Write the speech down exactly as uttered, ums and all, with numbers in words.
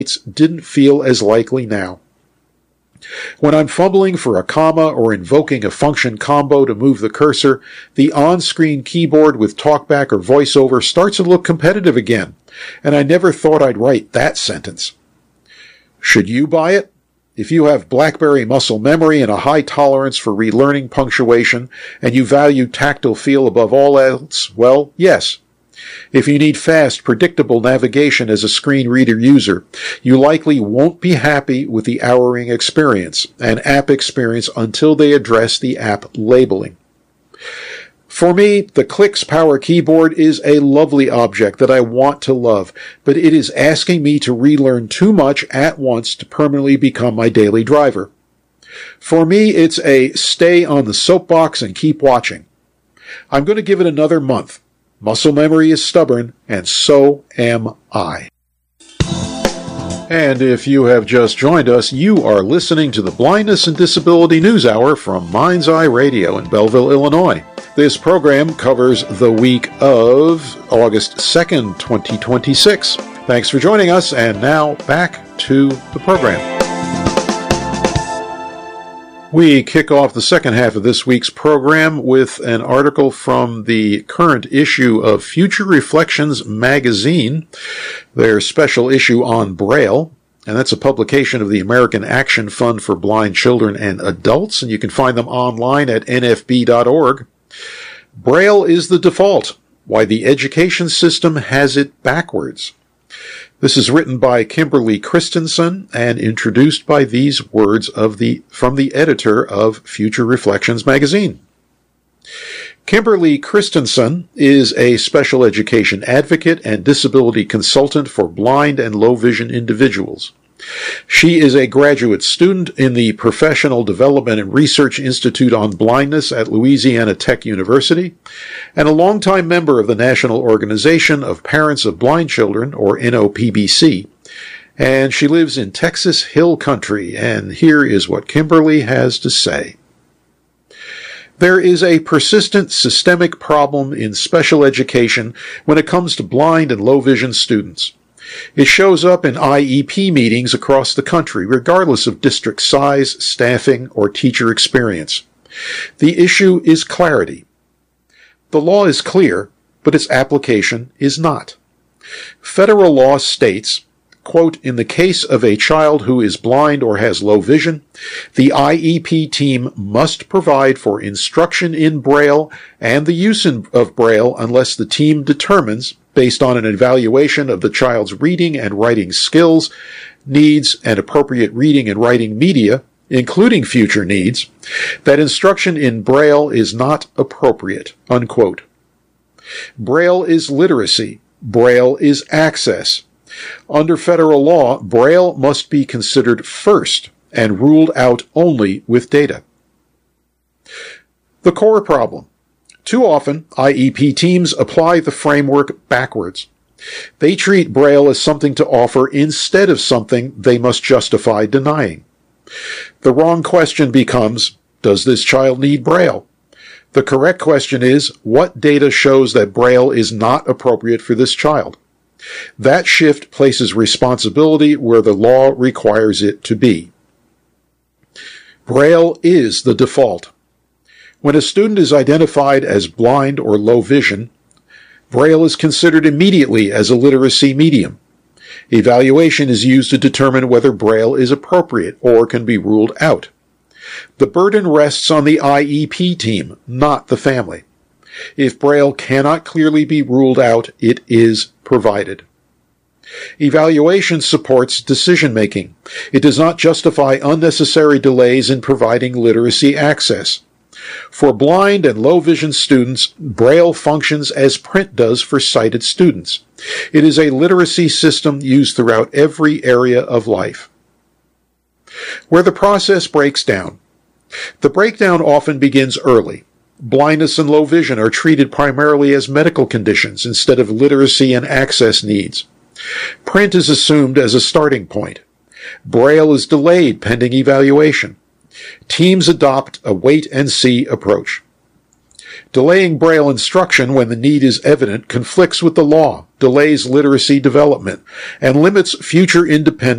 didn't feel as likely now. When I'm fumbling for a comma or invoking a function combo to move the cursor, the on-screen keyboard with talkback or voiceover starts to look competitive again, and I never thought I'd write that sentence. Should you buy it? If you have BlackBerry muscle memory and a high tolerance for relearning punctuation, and you value tactile feel above all else, well, yes. If you need fast, predictable navigation as a screen reader user, you likely won't be happy with the hourring experience and app experience until they address the app labeling. For me, the Clix Power Keyboard is a lovely object that I want to love, but it is asking me to relearn too much at once to permanently become my daily driver. For me, it's a stay on the soapbox and keep watching. I'm going to give it another month. Muscle memory is stubborn, and so am I. And if you have just joined us, you are listening to the Blindness and Disability News Hour from Mind's Eye Radio in Belleville, Illinois. This program covers the week of August second, twenty twenty-six. Thanks for joining us, and now back to the program. We kick off the second half of this week's program with an article from the current issue of Future Reflections magazine, their special issue on Braille, and that's a publication of the American Action Fund for Blind Children and Adults, and you can find them online at N F B dot org. Braille is the default, why the education system has it backwards. This is written by Kimberly Christensen and introduced by these words of the from the editor of Future Reflections magazine. Kimberly Christensen is a special education advocate and disability consultant for blind and low vision individuals. She is a graduate student in the Professional Development and Research Institute on Blindness at Louisiana Tech University, and a longtime member of the National Organization of Parents of Blind Children, or N O P B C, and she lives in Texas Hill Country, and here is what Kimberly has to say. There is a persistent systemic problem in special education when it comes to blind and low vision students. It shows up in I E P meetings across the country, regardless of district size, staffing, or teacher experience. The issue is clarity. The law is clear, but its application is not. Federal law states, quote, in the case of a child who is blind or has low vision, the I E P team must provide for instruction in Braille and the use of Braille unless the team determines, based on an evaluation of the child's reading and writing skills, needs, and appropriate reading and writing media, including future needs, that instruction in Braille is not appropriate, unquote. Braille is literacy. Braille is access. Under federal law, Braille must be considered first and ruled out only with data. The core problem. Too often, I E P teams apply the framework backwards. They treat Braille as something to offer instead of something they must justify denying. The wrong question becomes, does this child need Braille? The correct question is, what data shows that Braille is not appropriate for this child? That shift places responsibility where the law requires it to be. Braille is the default. When a student is identified as blind or low vision, Braille is considered immediately as a literacy medium. Evaluation is used to determine whether Braille is appropriate or can be ruled out. The burden rests on the I E P team, not the family. If Braille cannot clearly be ruled out, it is provided. Evaluation supports decision-making. It does not justify unnecessary delays in providing literacy access. For blind and low vision students, Braille functions as print does for sighted students. It is a literacy system used throughout every area of life. Where the process breaks down. The breakdown often begins early. Blindness and low vision are treated primarily as medical conditions instead of literacy and access needs. Print is assumed as a starting point. Braille is delayed pending evaluation. Teams adopt a wait-and-see approach. Delaying Braille instruction when the need is evident conflicts with the law delays literacy development, and limits future independent